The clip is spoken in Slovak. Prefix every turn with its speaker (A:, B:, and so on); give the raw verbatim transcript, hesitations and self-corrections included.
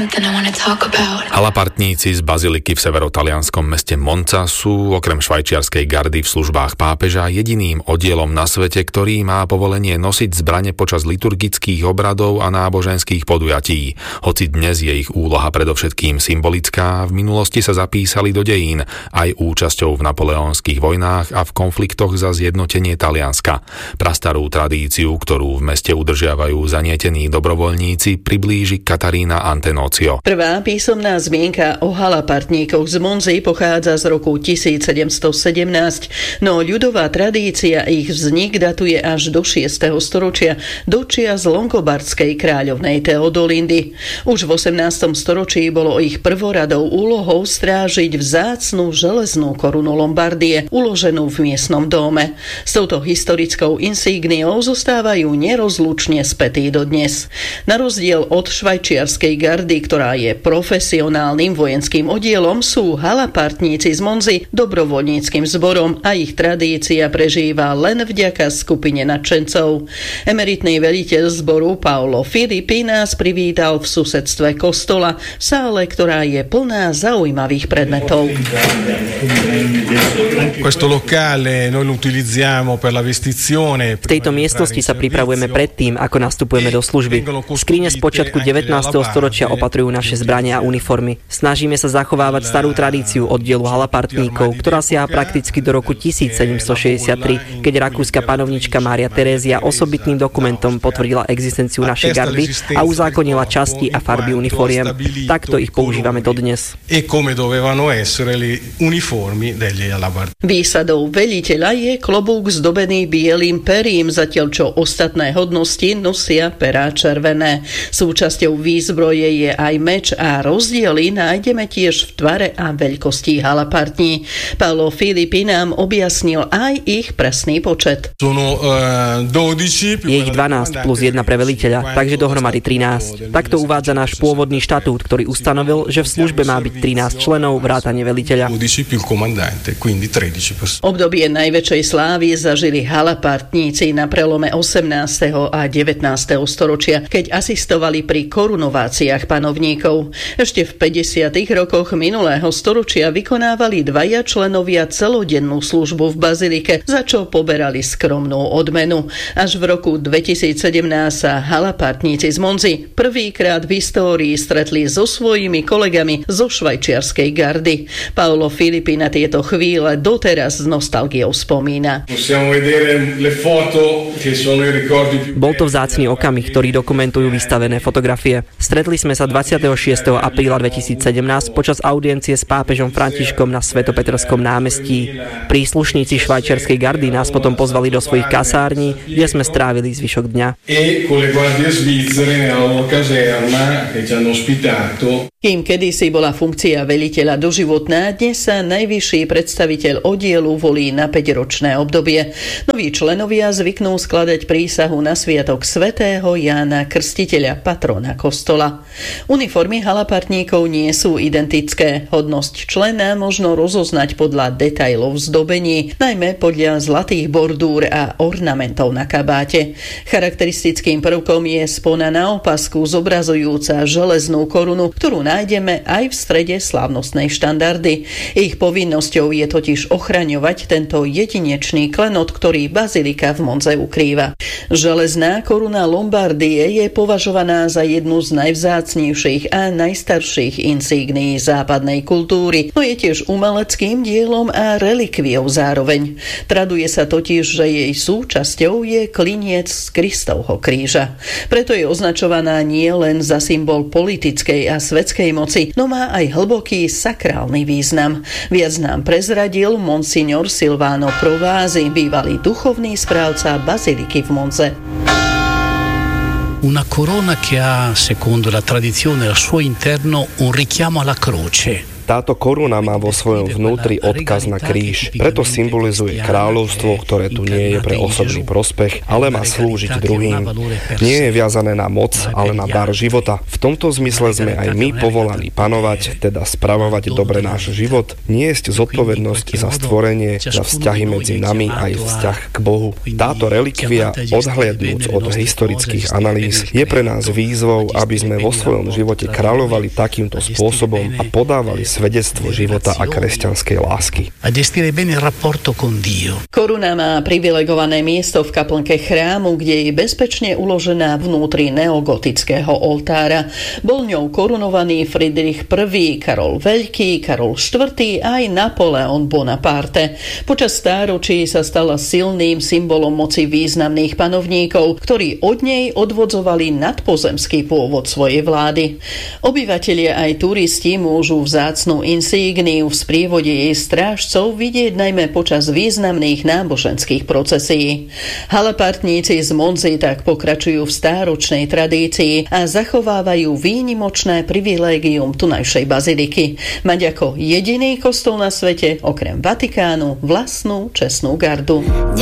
A: Halapartníci z baziliky v severotalianskom meste Monza sú okrem švajčiarskej gardy v službách pápeža jediným oddielom na svete, ktorý má povolenie nosiť zbrane počas liturgických obradov a náboženských podujatí. Hoci dnes je ich úloha predovšetkým symbolická, v minulosti sa zapísali do dejín aj účasťou v napoleonských vojnách a v konfliktoch za zjednotenie Talianska. Prastarú tradíciu, ktorú v meste udržiavajú zanietení dobrovoľníci, priblíži Katarína Antenócio.
B: Prvá písomná zmienka o halapartníkoch z Monzy pochádza z roku tisícsedemstosedemnásť, no ľudová tradícia ich vznik datuje až do šiesteho storočia, do čias longobardskej kráľovnej Teodolindy. Už v osemnástom storočí bolo ich prvoradou úlohou strážiť vzácnu železnú korunu Lombardie, uloženú v miestnom dome. S touto historickou insígniou zostávajú nerozlučne spätí dodnes. Na rozdiel od švajčiarskej gardy, ktorá je profesionálnym vojenským oddielom, sú halapartníci z Monzy dobrovoľníckym zborom a ich tradícia prežíva len vďaka skupine nadšencov. Emeritný veliteľ zboru Paolo Filippi nás privítal v susedstve kostola, v sále, ktorá je plná zaujímavých predmetov.
C: V tejto miestnosti sa pripravujeme predtým, ako nastupujeme do služby. Skrine z počiatku devätnásteho storočia opatrujú naše zbrane a uniformy. Snažíme sa zachovávať starú tradíciu oddielu halapartníkov, ktorá siaha prakticky do roku tisícsedemstošesťdesiattri, keď rakúska panovnička Mária Terézia osobitným dokumentom potvrdila existenciu našej gardy a uzákonila časti a farby uniforiem. Takto ich používame dodnes.
B: Výsadou veliteľa je klobúk zdobený bielým perím, zatiaľ čo ostatné hodnosti nosia perá červené. Súčasťou výzbroje je aj meč a rozdiely nájdeme tiež v tvare a veľkosti halapartní. Paolo Filippi nám objasnil aj ich presný počet.
C: Je ich dvanásť plus jedna pre veliteľa, takže dohromady trinásť. Takto uvádza náš pôvodný štatút, ktorý ustanovil, že v službe má byť trinásť členov vrátane veliteľa.
B: Obdobie najväčšej slávy zažili halapartníci na prelome osemnásteho a devätnásteho storočia, keď asistovali pri korunováciách panovníkov. Ešte v päťdesiatych rokoch minulého storočia vykonávali dvaja členovia celodennú službu v bazilike, za čo poberali skromnú odmenu. Až v roku dvetisícsedemnásť sa halapartníci z Monzy prvýkrát v histórii stretli so svojimi kolegami zo švajčiarskej gardy. Paolo Filippi na tieto chvíle doteraz s nostalgiou spomína.
C: Bol to vzácny okamih, ktorý dokumentujú vystavené fotografie. Stretli sme sa dvadsiateho šiesteho apríla dvetisícsedemnásť počas audiencie s pápežom Františkom na Svätopetrskom námestí. Príslušníci švajčiarskej gardy nás potom pozvali do svojich kasární, kde sme strávili zvyšok dňa.
B: Kým kedysi bola funkcia veliteľa doživotná, dnes sa najvyšší predstaviteľ oddielu volí na päťročné obdobie. Noví členovia zvyknú skladať prísahu na sviatok svätého Jána Krstiteľa, patrona kostola. Uniformy halapartníkov nie sú identické. Hodnosť člena možno rozoznať podľa detailov zdobení, najmä podľa zlatých bordúr a ornamentov na kabáte. Charakteristickým prvkom je spona na opasku zobrazujúca železnú korunu, ktorú nájdeme aj v strede slávnostnej štandardy. Ich povinnosťou je totiž ochraňovať tento jedinečný klenot, ktorý bazilika v Monze ukrýva. Železná koruna Lombardie je považovaná za jednu z najvzácnejších a najstarších insígnií západnej kultúry, no je tiež umeleckým dielom a relikviou zároveň. Traduje sa totiž, že jej súčasťou je kliniec z Kristovho kríža. Preto je označovaná nie len za symbol politickej a svetskej moci, no má aj hlboký sakrálny význam. Viac nám prezradil monsignor Silvano Provasi, bývalý duchovný správca baziliky v Monze.
D: Una corona che ha, secondo la tradizione, al suo interno un richiamo alla croce. Táto koruna má vo svojom vnútri odkaz na kríž, preto symbolizuje kráľovstvo, ktoré tu nie je pre osobný prospech, ale má slúžiť druhým. Nie je viazané na moc, ale na dar života. V tomto zmysle sme aj my povolaní panovať, teda spravovať dobre náš život, niesť zodpovednosť za stvorenie, za vzťahy medzi nami aj vzťah k Bohu. Táto relikvia, odhliadnúc od historických analýz, je pre nás výzvou, aby sme vo svojom živote kráľovali takýmto spôsobom a podávali svedectvo života a kresťanskej lásky.
B: Koruna má privilegované miesto v kaplnke chrámu, kde je bezpečne uložená vnútri neogotického oltára. Bol ňou korunovaný Friedrich I., Karol Veľký, Karol štvrtý a aj Napoleon Bonaparte. Počas stáročí sa stala silným symbolom moci významných panovníkov, ktorí od nej odvodzovali nadpozemský pôvod svojej vlády. Obyvatelia aj turisti môžu vzácnu insígniu v sprievode jej strážcov vidieť najmä počas významných náboženských procesí. Halapartníci z Monzy tak pokračujú v stáročnej tradícii a zachovávajú výnimočné privilégium tunajšej baziliky, mať ako jediný kostol na svete okrem Vatikánu vlastnú čestnú gardu.